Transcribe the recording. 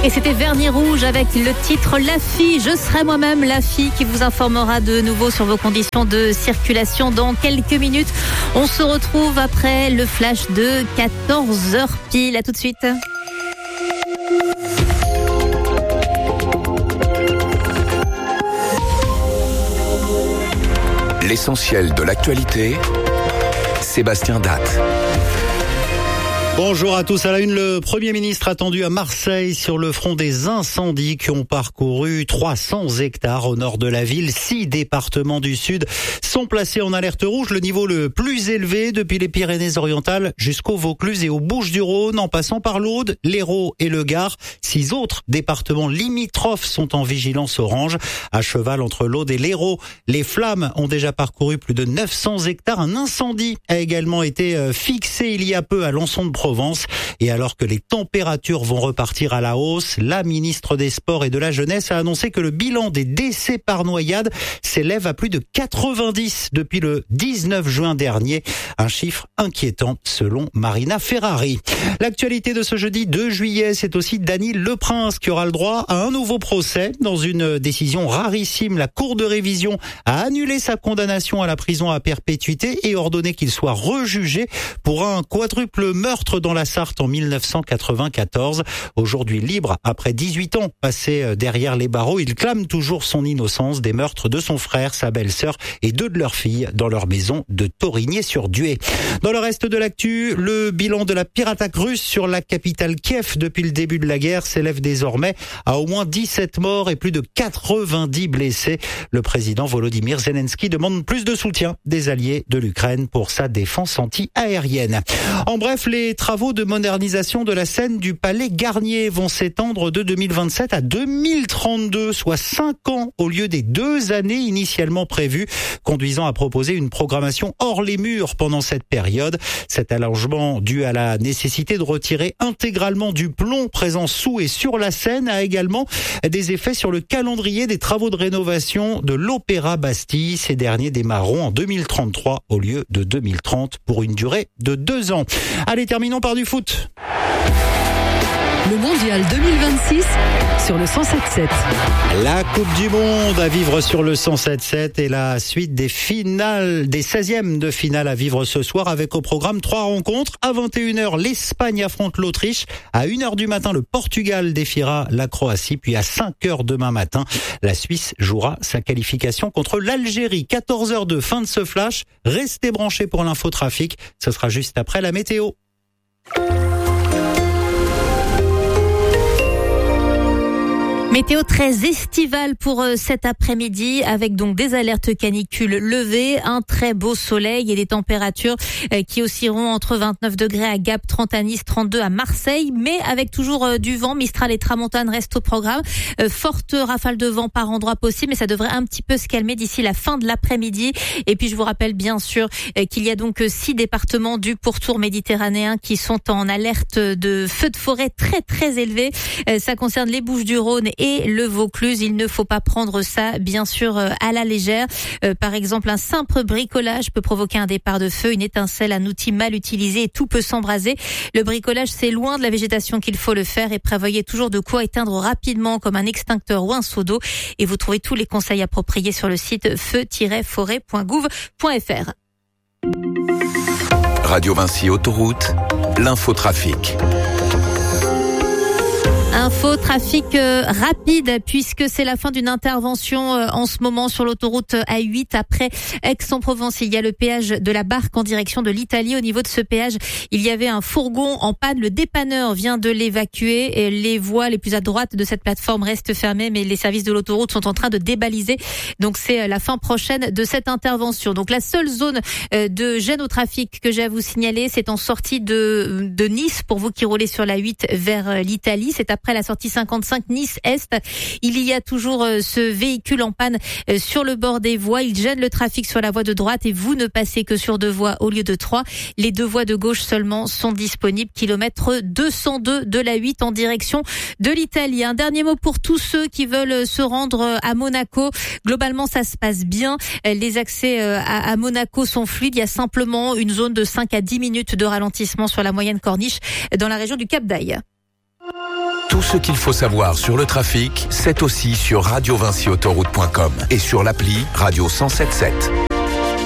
Et c'était Vernis Rouge avec le titre La Fille. Je serai moi-même la fille qui vous informera de nouveau sur vos conditions de circulation dans quelques minutes. On se retrouve après le flash de 14h pile. À tout de suite. L'essentiel de l'actualité, Sébastien Datte. Bonjour à tous. À la une, le Premier ministre attendu à Marseille sur le front des incendies qui ont parcouru 300 hectares au nord de la ville. 6 départements du sud sont placés en alerte rouge, le niveau le plus élevé depuis les Pyrénées-Orientales jusqu'au Vaucluse et aux Bouches-du-Rhône, en passant par l'Aude, l'Hérault et le Gard. 6 autres départements limitrophes sont en vigilance orange. À cheval entre l'Aude et l'Hérault, les flammes ont déjà parcouru plus de 900 hectares. Un incendie a également été fixé il y a peu à Lançon de Provence. Et alors que les températures vont repartir à la hausse, la ministre des Sports et de la Jeunesse a annoncé que le bilan des décès par noyade s'élève à plus de 90 depuis le 19 juin dernier. Un chiffre inquiétant selon Marina Ferrari. L'actualité de ce jeudi 2 juillet, c'est aussi Dany Leprince qui aura le droit à un nouveau procès. Dans une décision rarissime, la Cour de révision a annulé sa condamnation à la prison à perpétuité et ordonné qu'il soit rejugé pour un quadruple meurtre dans la Sarthe en 1994. Aujourd'hui libre, après 18 ans passés derrière les barreaux, il clame toujours son innocence des meurtres de son frère, sa belle-sœur et 2 de leurs filles dans leur maison de Torigné-sur-Dué. Dans le reste de l'actu, le bilan de la pire attaque russe sur la capitale Kiev depuis le début de la guerre s'élève désormais à au moins 17 morts et plus de 90 blessés. Le président Volodymyr Zelensky demande plus de soutien des alliés de l'Ukraine pour sa défense anti-aérienne. En bref, les travaux de modernisation de la scène du Palais Garnier vont s'étendre de 2027 à 2032, soit 5 ans au lieu des 2 années initialement prévues, conduisant à proposer une programmation hors les murs pendant cette période. Cet allongement dû à la nécessité de retirer intégralement du plomb présent sous et sur la scène a également des effets sur le calendrier des travaux de rénovation de l'Opéra Bastille. Ces derniers démarreront en 2033 au lieu de 2030 pour une durée de 2 ans. Allez, terminons par du foot. Le mondial 2026 sur le 107.7. La Coupe du Monde à vivre sur le 107.7 et la suite des finales, des 16e de finale à vivre ce soir avec au programme 3 rencontres. À 21h, l'Espagne affronte l'Autriche. À 1h du matin, le Portugal défiera la Croatie. Puis à 5h demain matin, la Suisse jouera sa qualification contre l'Algérie. 14h02, fin de ce flash. Restez branchés pour l'infotrafic. Ce sera juste après la météo. Météo très estivale pour cet après-midi avec donc des alertes canicules levées, un très beau soleil et des températures qui oscilleront entre 29 degrés à Gap, 30 à Nice, 32 à Marseille, mais avec toujours du vent. Mistral et tramontane restent au programme. Forte rafale de vent par endroits possible, mais ça devrait un petit peu se calmer d'ici la fin de l'après-midi. Et puis je vous rappelle bien sûr qu'il y a donc 6 départements du pourtour méditerranéen qui sont en alerte de feux de forêt très très élevé. Ça concerne les Bouches-du-Rhône et le Vaucluse. Il ne faut pas prendre ça, bien sûr, à la légère. Par exemple, un simple bricolage peut provoquer un départ de feu, une étincelle, un outil mal utilisé et tout peut s'embraser. Le bricolage, c'est loin de la végétation qu'il faut le faire et prévoyez toujours de quoi éteindre rapidement comme un extincteur ou un seau d'eau. Et vous trouvez tous les conseils appropriés sur le site feu-forêt.gouv.fr. Radio Vinci Autoroute, l'infotrafic. Info trafic rapide puisque c'est la fin d'une intervention en ce moment sur l'autoroute A8 après Aix-en-Provence. Il y a le péage de la Barque en direction de l'Italie. Au niveau de ce péage, il y avait un fourgon en panne. Le dépanneur vient de l'évacuer et les voies les plus à droite de cette plateforme restent fermées, mais les services de l'autoroute sont en train de débaliser. Donc c'est la fin prochaine de cette intervention. Donc la seule zone de gêne au trafic que j'ai à vous signaler, c'est en sortie de Nice pour vous qui roulez sur la 8 vers l'Italie. C'est après la sortie 55 Nice-Est. Il y a toujours ce véhicule en panne sur le bord des voies. Il gêne le trafic sur la voie de droite et vous ne passez que sur 2 voies au lieu de 3. Les 2 voies de gauche seulement sont disponibles. Kilomètre 202 de la 8 en direction de l'Italie. Un dernier mot pour tous ceux qui veulent se rendre à Monaco. Globalement, ça se passe bien. Les accès à Monaco sont fluides. Il y a simplement une zone de 5 à 10 minutes de ralentissement sur la moyenne corniche dans la région du Cap d'Aille. Tout ce qu'il faut savoir sur le trafic, c'est aussi sur radiovincyautoroute.com et sur l'appli Radio 107.7.